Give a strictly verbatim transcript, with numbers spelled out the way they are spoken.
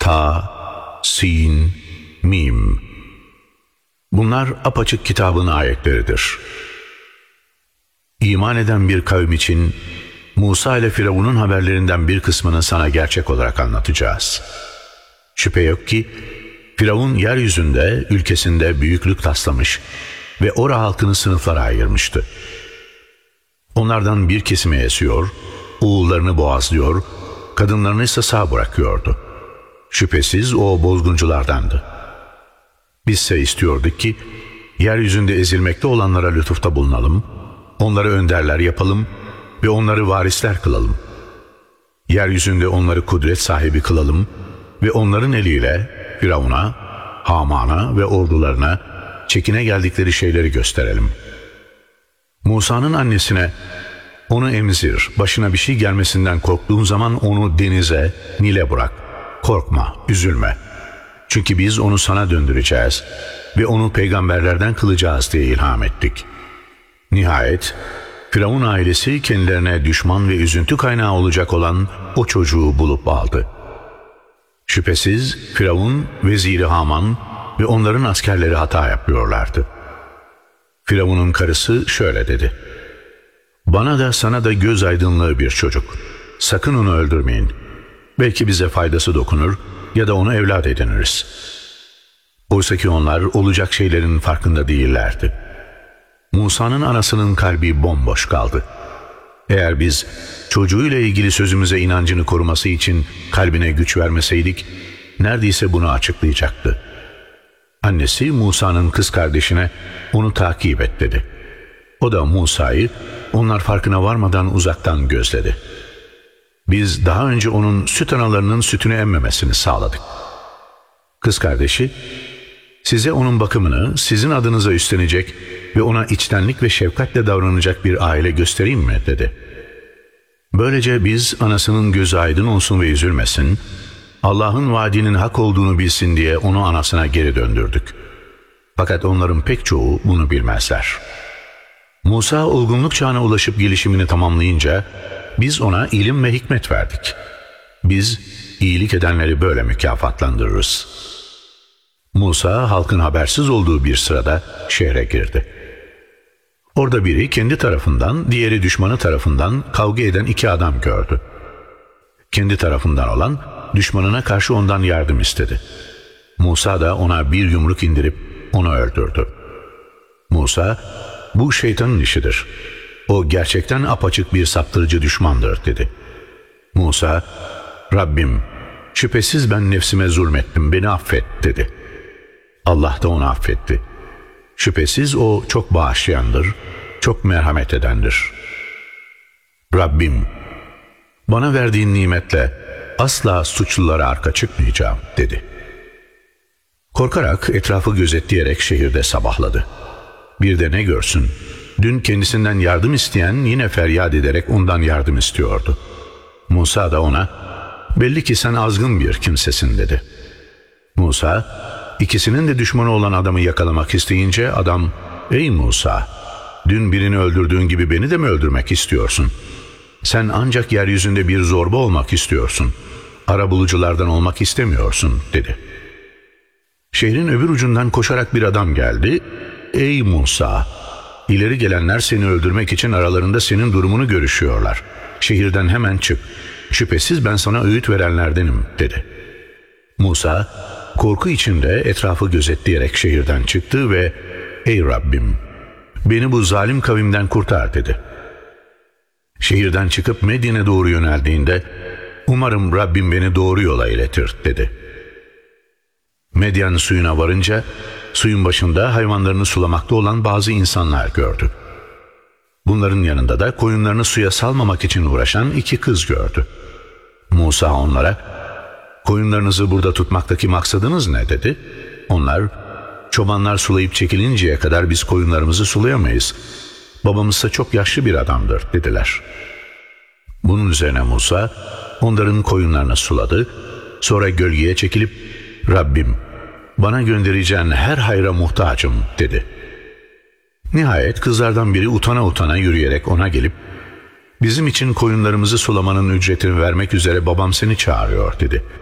Ha, Sin, Mim. Bunlar apaçık kitabın ayetleridir. İman eden bir kavim için Musa ile Firavun'un haberlerinden bir kısmını sana gerçek olarak anlatacağız. Şüphe yok ki Firavun yeryüzünde, ülkesinde büyüklük taslamış ve ora halkını sınıflara ayırmıştı. Onlardan bir kesimi esiyor, oğullarını boğazlıyor, kadınlarını ise sağ bırakıyordu. Şüphesiz o bozgunculardandı. Bizse istiyorduk ki yeryüzünde ezilmekte olanlara lütufta bulunalım, onları önderler yapalım ve onları varisler kılalım. Yeryüzünde onları kudret sahibi kılalım ve onların eliyle Firavun'a, Haman'a ve ordularına çekine geldikleri şeyleri gösterelim. Musa'nın annesine, onu emzir, başına bir şey gelmesinden korktuğun zaman onu denize, Nil'e bırak. Korkma, üzülme. Çünkü biz onu sana döndüreceğiz ve onu peygamberlerden kılacağız diye ilham ettik. Nihayet Firavun ailesi kendilerine düşman ve üzüntü kaynağı olacak olan o çocuğu bulup aldı. Şüphesiz Firavun, veziri Haman ve onların askerleri hata yapıyorlardı. Firavun'un karısı şöyle dedi: "Bana da sana da göz aydınlığı bir çocuk. Sakın onu öldürmeyin. Belki bize faydası dokunur ya da onu evlat ediniriz." Oysa ki onlar olacak şeylerin farkında değillerdi. Musa'nın anasının kalbi bomboş kaldı. Eğer biz çocuğuyla ilgili sözümüze inancını koruması için kalbine güç vermeseydik, neredeyse bunu açıklayacaktı. Annesi Musa'nın kız kardeşine onu takip et dedi. O da Musa'yı onlar farkına varmadan uzaktan gözledi. Biz daha önce onun süt analarının sütünü emmemesini sağladık. Kız kardeşi, size onun bakımını sizin adınıza üstlenecek ve ona içtenlik ve şefkatle davranacak bir aile göstereyim mi dedi. Böylece biz anasının gözü aydın olsun ve üzülmesin, Allah'ın vaadinin hak olduğunu bilsin diye onu anasına geri döndürdük. Fakat onların pek çoğu bunu bilmezler. Musa olgunluk çağına ulaşıp gelişimini tamamlayınca biz ona ilim ve hikmet verdik. Biz iyilik edenleri böyle mükafatlandırırız. Musa halkın habersiz olduğu bir sırada şehre girdi. Orada biri kendi tarafından, diğeri düşmanı tarafından kavga eden iki adam gördü. Kendi tarafından olan düşmanına karşı ondan yardım istedi. Musa da ona bir yumruk indirip onu öldürdü. Musa, "Bu şeytanın işidir. O gerçekten apaçık bir saptırıcı düşmandır," dedi. Musa, "Rabbim, şüphesiz ben nefsime zulmettim, beni affet," dedi. Allah da onu affetti. Şüphesiz o çok bağışlayandır, çok merhamet edendir. "Rabbim, bana verdiğin nimetle asla suçlulara arka çıkmayacağım," dedi. Korkarak etrafı gözetleyerek şehirde sabahladı. Bir de ne görsün, dün kendisinden yardım isteyen yine feryat ederek ondan yardım istiyordu. Musa da ona, "Belli ki sen azgın bir kimsesin," dedi. Musa, ikisinin de düşmanı olan adamı yakalamak isteyince adam, "Ey Musa, dün birini öldürdüğün gibi beni de mi öldürmek istiyorsun? Sen ancak yeryüzünde bir zorba olmak istiyorsun. Arabuluculardan olmak istemiyorsun," dedi. Şehrin öbür ucundan koşarak bir adam geldi. "Ey Musa, ileri gelenler seni öldürmek için aralarında senin durumunu görüşüyorlar. Şehirden hemen çık. Şüphesiz ben sana öğüt verenlerdenim," dedi. Musa, korku içinde etrafı gözetleyerek şehirden çıktı ve "Ey Rabbim, beni bu zalim kavimden kurtar," dedi. Şehirden çıkıp Medyen'e doğru yöneldiğinde, "Umarım Rabbim beni doğru yola iletir," dedi. Medyen suyuna varınca, suyun başında hayvanlarını sulamakta olan bazı insanlar gördü. Bunların yanında da koyunlarını suya salmamak için uğraşan iki kız gördü. Musa onlara, "Koyunlarınızı burada tutmaktaki maksadınız ne?" dedi. Onlar, "Çobanlar sulayıp çekilinceye kadar biz koyunlarımızı sulayamayız. Babamızsa çok yaşlı bir adamdır," dediler. Bunun üzerine Musa onların koyunlarını suladı. Sonra gölgeye çekilip, "Rabbim, bana göndereceğin her hayra muhtacım," dedi. Nihayet kızlardan biri utana utana yürüyerek ona gelip, "Bizim için koyunlarımızı sulamanın ücretini vermek üzere babam seni çağırıyor," dedi.